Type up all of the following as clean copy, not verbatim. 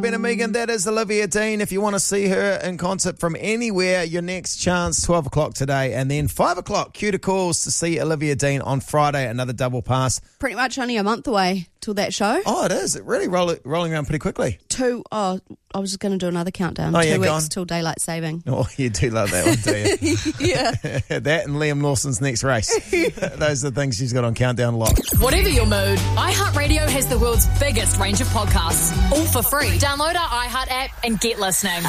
Ben and Megan, that is Olivia Dean. If you want to see her in concert from anywhere, your next chance, 12 o'clock today. And then 5 o'clock, cue to calls to see Olivia Dean on Friday, another double pass. Pretty much only a month away till that show. Oh, it is. It really rolling around pretty quickly. I was just going to do another countdown. Oh, yeah, 2 go weeks on. till daylight saving. Oh, you do love that one, do you? Yeah. That and Liam Lawson's next race. Those are the things she's got on Countdown Lock. Whatever your mood, iHeartRadio has the world's biggest range of podcasts, all for free. Download our iHeart app and get listening.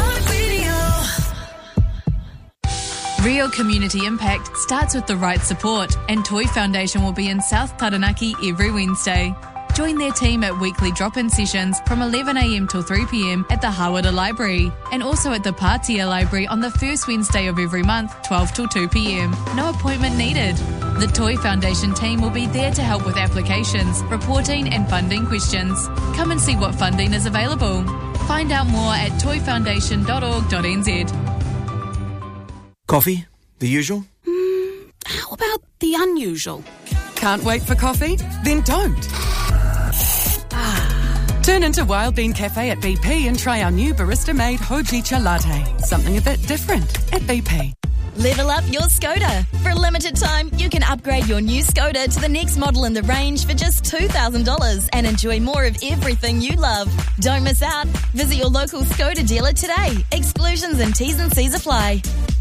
Real community impact starts with the right support, and Toy Foundation will be in South Taranaki every Wednesday. Join their team at weekly drop-in sessions from 11am till 3pm at the Hawara Library, and also at the Pātea Library on the first Wednesday of every month, 12 till 2pm. No appointment needed. The Toy Foundation team will be there to help with applications, reporting and funding questions. Come and see what funding is available. Find out more at toyfoundation.org.nz. Coffee? The usual? How about the unusual? Can't wait for coffee? Then don't. Turn into Wild Bean Cafe at BP and try our new barista-made Hojicha latte. Something a bit different at BP. Level up your Skoda. For a limited time, you can upgrade your new Skoda to the next model in the range for just $2,000 and enjoy more of everything you love. Don't miss out. Visit your local Skoda dealer today. Exclusions and T's and C's apply.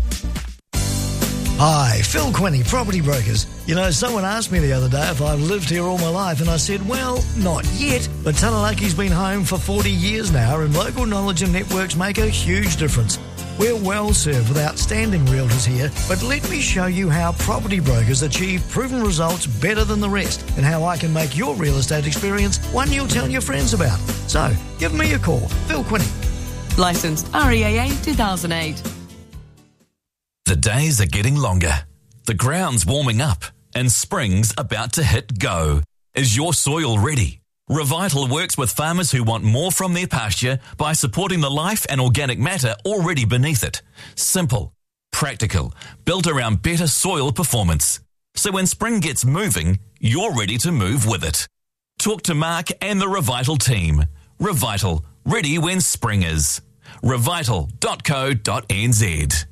Hi, Phil Quinney, Property Brokers. You know, someone asked me the other day if I've lived here all my life, and I said, well, not yet. But Tanalaki's been home for 40 years now, and local knowledge and networks make a huge difference. We're well served with outstanding realtors here, but let me show you how Property Brokers achieve proven results better than the rest, and how I can make your real estate experience one you'll tell your friends about. So, give me a call. Phil Quinney. Licensed REAA 2008. The days are getting longer. The ground's warming up and spring's about to hit go. Is your soil ready? Revital works with farmers who want more from their pasture by supporting the life and organic matter already beneath it. Simple, practical, built around better soil performance. So when spring gets moving, you're ready to move with it. Talk to Mark and the Revital team. Revital, ready when spring is. Revital.co.nz.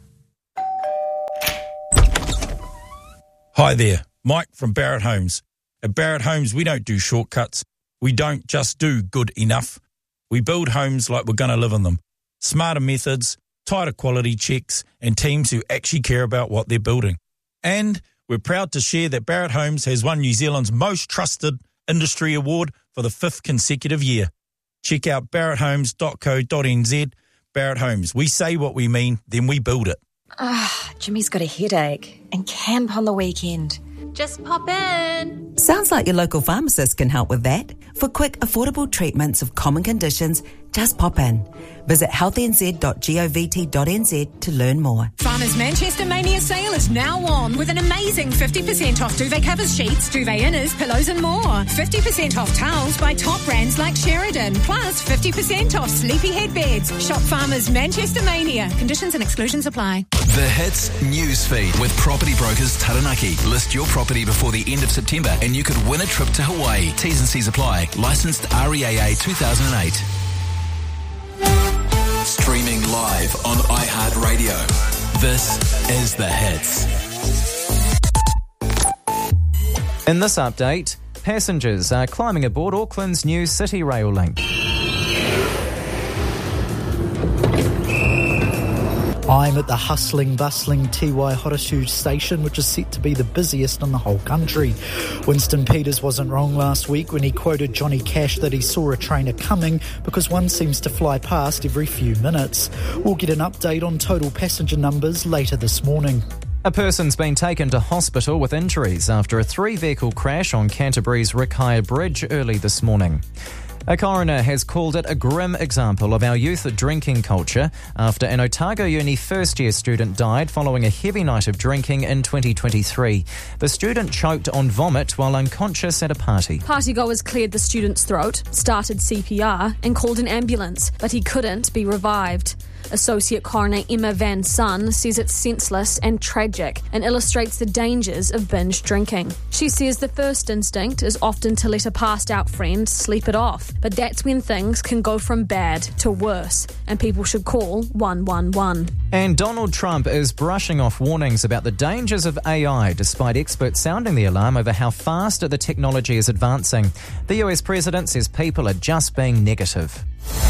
Hi there, Mike from Barrett Homes. At Barrett Homes, we don't do shortcuts. We don't just do good enough. We build homes like we're going to live in them. Smarter methods, tighter quality checks, and teams who actually care about what they're building. And we're proud to share that Barrett Homes has won New Zealand's most trusted industry award for the 5th consecutive year. Check out barretthomes.co.nz. Barrett Homes, we say what we mean, then we build it. Jimmy's got a headache and camp on the weekend. Just pop in. Sounds like your local pharmacist can help with that. For quick, affordable treatments of common conditions, just pop in. Visit healthynz.govt.nz to learn more. Farmers Manchester Mania sale is now on with an amazing 50% off duvet covers, sheets, duvet inners, pillows and more. 50% off towels by top brands like Sheridan. Plus 50% off sleepy headbeds. Shop Farmers Manchester Mania. Conditions and exclusions apply. The Hits Newsfeed with Property Brokers Taranaki. List your property before the end of September and you could win a trip to Hawaii. T's and C's apply. Licensed REAA 2008. Streaming live on iHeartRadio. This is The Hits. In this update, passengers are climbing aboard Auckland's new City Rail link. I'm at the hustling, bustling Te Waihoroshu station, which is set to be the busiest in the whole country. Winston Peters wasn't wrong last week when he quoted Johnny Cash that he saw a trainer coming because one seems to fly past every few minutes. We'll get an update on total passenger numbers later this morning. A person's been taken to hospital with injuries after a 3-vehicle crash on Canterbury's Rakaia Bridge early this morning. A coroner has called it a grim example of our youth drinking culture after an Otago Uni first-year student died following a heavy night of drinking in 2023. The student choked on vomit while unconscious at a party. Partygoers cleared the student's throat, started CPR and called an ambulance, but he couldn't be revived. Associate Coroner Emma Van Son says it's senseless and tragic and illustrates the dangers of binge drinking. She says the first instinct is often to let a passed out friend sleep it off, but that's when things can go from bad to worse, and people should call 111. And Donald Trump is brushing off warnings about the dangers of AI, despite experts sounding the alarm over how fast the technology is advancing. The US president says people are just being negative.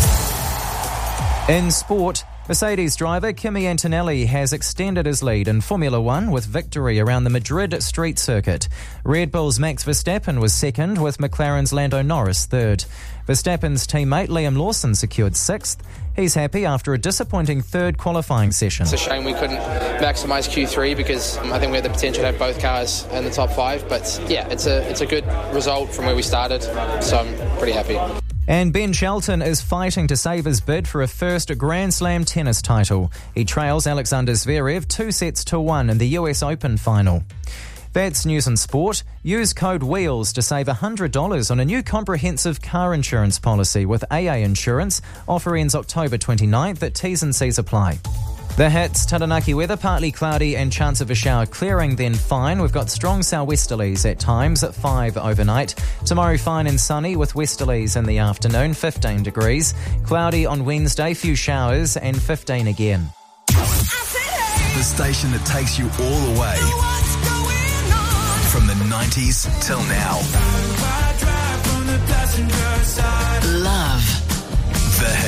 In sport, Mercedes driver Kimi Antonelli has extended his lead in Formula One with victory around the Madrid street circuit. Red Bull's Max Verstappen was second, with McLaren's Lando Norris third. Verstappen's teammate Liam Lawson secured sixth. He's happy after a disappointing third qualifying session. It's a shame we couldn't maximise Q3 because I think we had the potential to have both cars in the top five. But yeah, it's a good result from where we started, so I'm pretty happy. And Ben Shelton is fighting to save his bid for a first Grand Slam tennis title. He trails Alexander Zverev 2-1 in the US Open final. That's news and sport. Use code WHEELS to save $100 on a new comprehensive car insurance policy with AA Insurance. Offer ends October 29th, but T's and C's apply. The hits, Taranaki weather, partly cloudy and chance of a shower clearing, then fine. We've got strong southwesterlies at times at 5 overnight. Tomorrow fine and sunny with westerlies in the afternoon, 15 degrees. Cloudy on Wednesday, few showers and 15 again. The station that takes you all the way. From the 90s till now. Love the hits.